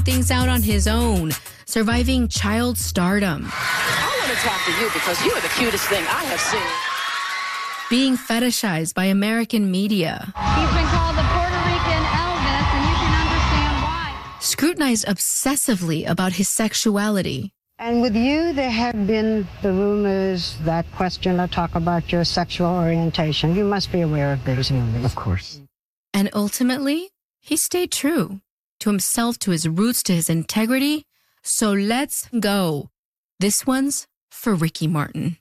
things out on his own, surviving child stardom. I want to talk to you because you are the cutest thing I have seen. Being fetishized by American media. He's been called the Puerto Rican Elvis, and you can understand why. Scrutinized obsessively about his sexuality. And with you, there have been the rumors that question or talk about your sexual orientation. You must be aware of these rumors. Of course. And ultimately, he stayed true to himself, to his roots, to his integrity. So let's go. This one's for Ricky Martin.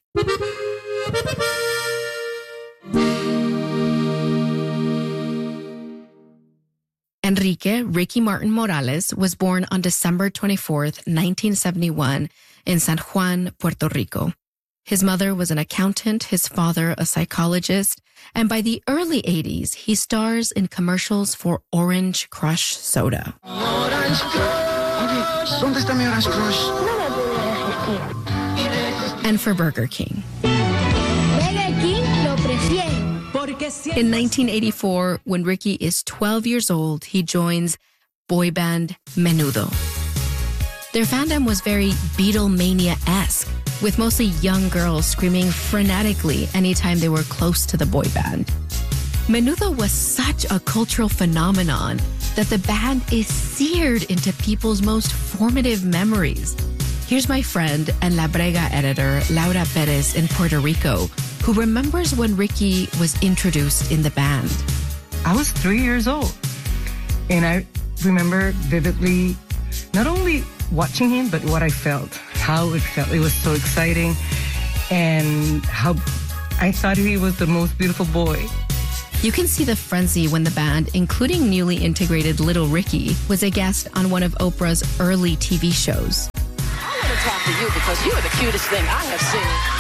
Enrique Ricky Martin Morales was born on December 24th, 1971 in San Juan, Puerto Rico. His mother was an accountant, his father a psychologist, and by the early 80s, he stars in commercials for Orange Crush soda. Orange Crush. ¿Dónde está mi Orange Crush? No me pude resistir. And for Burger King. Burger King lo prefiero. In 1984, when Ricky is 12 years old, he joins boy band Menudo. Their fandom was very Beatlemania-esque, with mostly young girls screaming frenetically anytime they were close to the boy band. Menudo was such a cultural phenomenon that the band is seared into people's most formative memories. Here's my friend and La Brega editor, Laura Perez in Puerto Rico, who remembers when Ricky was introduced in the band. I was 3 years old, and I remember vividly not only watching him, but what I felt, how it felt. It was so exciting, and how I thought he was the most beautiful boy. You can see the frenzy when the band, including newly integrated Little Ricky, was a guest on one of Oprah's early TV shows. I want to talk to you because you are the cutest thing I have seen.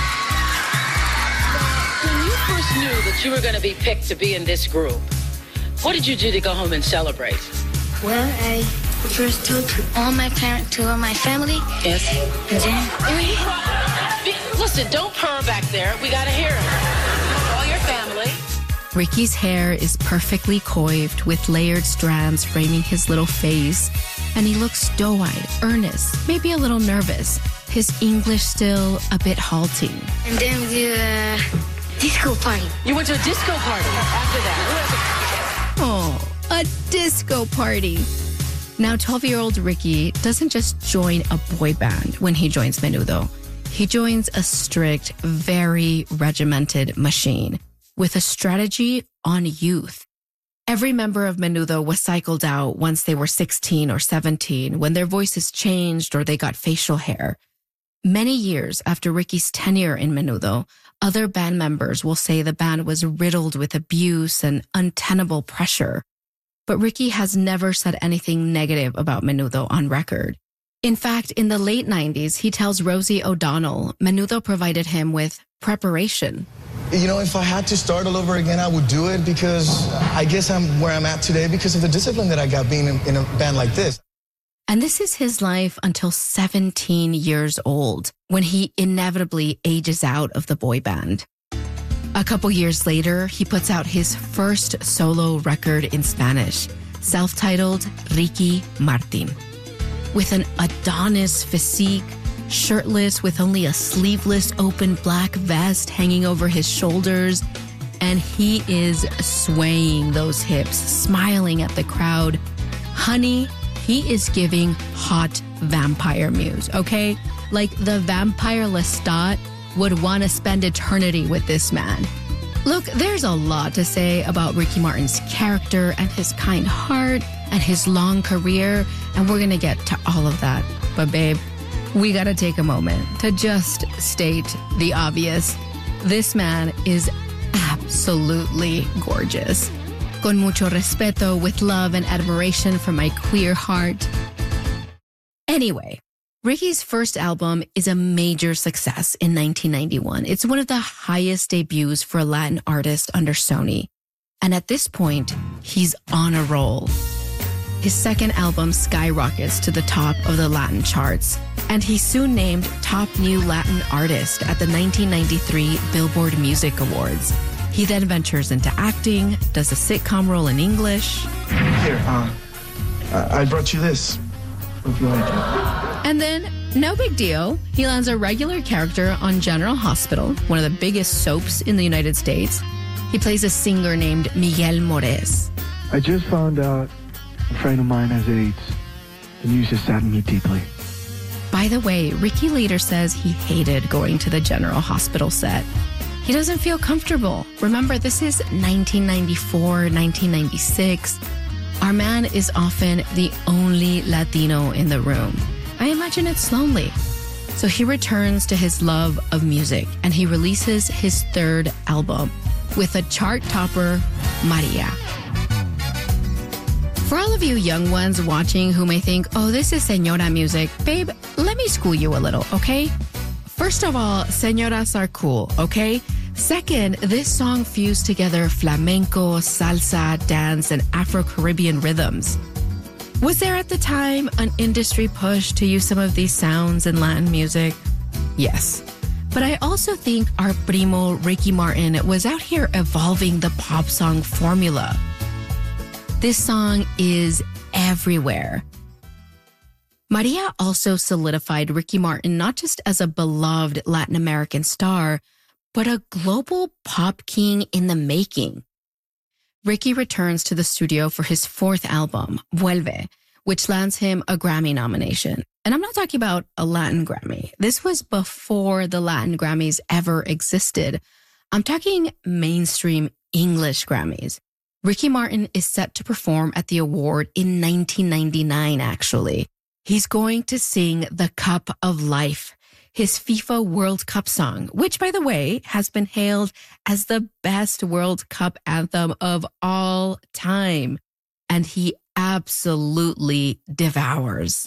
When you first knew that you were going to be picked to be in this group, what did you do to go home and celebrate? Well, I first took all my parents to all my family. Yes. And then... Listen, don't purr back there. We got to hear it. All your family. Ricky's hair is perfectly coiffed with layered strands framing his little face, and he looks doe-eyed, earnest, maybe a little nervous. His English still a bit halting. And then we did a disco party. You went to a disco party after that. Oh, a disco party. Now, 12-year-old Ricky doesn't just join a boy band when he joins Menudo. He joins a strict, very regimented machine with a strategy on youth. Every member of Menudo was cycled out once they were 16 or 17, when their voices changed or they got facial hair. Many years after Ricky's tenure in Menudo, other band members will say the band was riddled with abuse and untenable pressure. But Ricky has never said anything negative about Menudo on record. In fact, in the late 90s, he tells Rosie O'Donnell, Menudo provided him with preparation. You know, if I had to start all over again, I would do it because I guess I'm where I'm at today because of the discipline that I got being in a band like this. And this is his life until 17 years old, when he inevitably ages out of the boy band. A couple years later, he puts out his first solo record in Spanish, self-titled Ricky Martin. With an Adonis physique, shirtless with only a sleeveless open black vest hanging over his shoulders, and he is swaying those hips, smiling at the crowd. Honey, he is giving hot vampire muse, okay? Like the vampire Lestat would want to spend eternity with this man. Look, there's a lot to say about Ricky Martin's character and his kind heart and his long career, and we're going to get to all of that. But babe, we got to take a moment to just state the obvious. This man is absolutely gorgeous. Con mucho respeto, with love and admiration from my queer heart. Anyway, Ricky's first album is a major success in 1991. It's one of the highest debuts for a Latin artist under Sony. And at this point, he's on a roll. His second album skyrockets to the top of the Latin charts, and he's soon named Top New Latin Artist at the 1993 Billboard Music Awards. He then ventures into acting, does a sitcom role in English. Here, I brought you this. What do you want to do? And then, no big deal, he lands a regular character on General Hospital, one of the biggest soaps in the United States. He plays a singer named Miguel Mores. I just found out a friend of mine has AIDS. The news has saddened me deeply. By the way, Ricky later says he hated going to the General Hospital set. He doesn't feel comfortable. Remember, this is 1994, 1996. Our man is often the only Latino in the room. I imagine it's lonely. So he returns to his love of music and he releases his third album with a chart topper, Maria. For all of you young ones watching who may think, oh, this is señora music, babe, let me school you a little, okay? First of all, señoras are cool, okay? Second, this song fused together flamenco, salsa, dance, and Afro-Caribbean rhythms. Was there at the time an industry push to use some of these sounds in Latin music? Yes. But I also think our primo Ricky Martin was out here evolving the pop song formula. This song is everywhere. Maria also solidified Ricky Martin not just as a beloved Latin American star, but a global pop king in the making. Ricky returns to the studio for his fourth album, Vuelve, which lands him a Grammy nomination. And I'm not talking about a Latin Grammy. This was before the Latin Grammys ever existed. I'm talking mainstream English Grammys. Ricky Martin is set to perform at the award in 1999, actually. He's going to sing The Cup of Life, his FIFA World Cup song, which, by the way, has been hailed as the best World Cup anthem of all time. And he absolutely devours.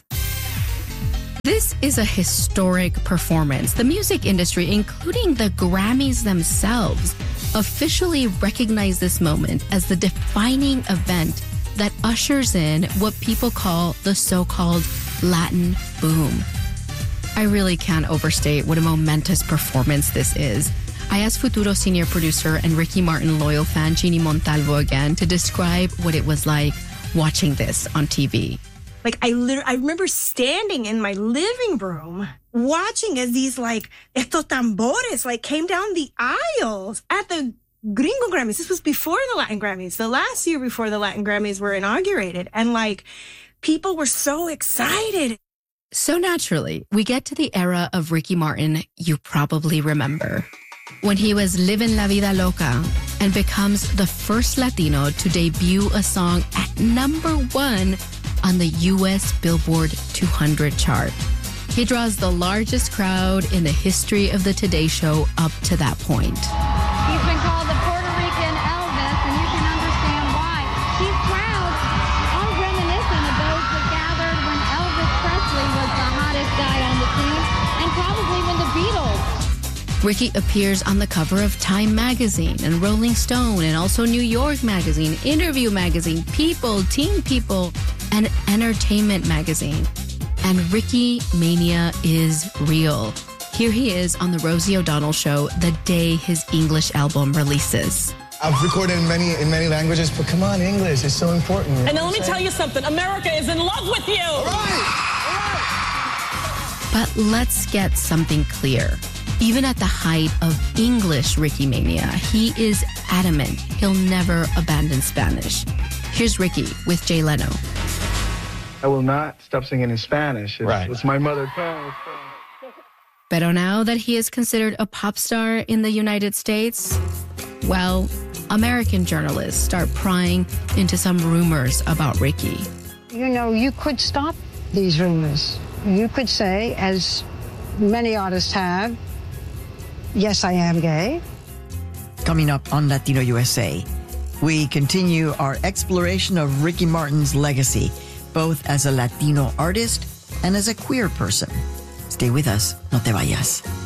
This is a historic performance. The music industry, including the Grammys themselves, officially recognize this moment as the defining event that ushers in what people call the so-called Latin boom. I really can't overstate what a momentous performance this is. I asked Futuro senior producer and Ricky Martin loyal fan Jeannie Montalvo again to describe what it was like watching this on TV. Like, I remember standing in my living room watching as these, estos tambores, came down the aisles at the Gringo Grammys. This was before the Latin Grammys, the last year before the Latin Grammys were inaugurated. And, people were so excited. So naturally, we get to the era of Ricky Martin you probably remember, when he was living la vida loca and becomes the first Latino to debut a song at #1 on the U.S. Billboard 200 chart. He draws the largest crowd in the history of the Today Show up to that point. He's been called the Puerto Rican Elvis, and you can understand why. He's proud, all reminiscent of those that gathered when Elvis Presley was the hottest guy on the scene, and probably when the Beatles. Ricky appears on the cover of Time magazine and Rolling Stone and also New York magazine, Interview magazine, People, Teen People, and Entertainment magazine. And Ricky Mania is real. Here he is on the Rosie O'Donnell Show the day his English album releases. I've recorded in many languages, but come on, English is so important. And then let me tell you something. America is in love with you. All right. But let's get something clear. Even at the height of English Ricky Mania, he is adamant he'll never abandon Spanish. Here's Ricky with Jay Leno. I will not stop singing in Spanish. It's my mother tongue. Pero now that he is considered a pop star in the United States, well, American journalists start prying into some rumors about Ricky. You know, you could stop these rumors. You could say, as many artists have, yes, I am gay. Coming up on Latino USA, we continue our exploration of Ricky Martin's legacy, both as a Latino artist and as a queer person. Stay with us, no te vayas.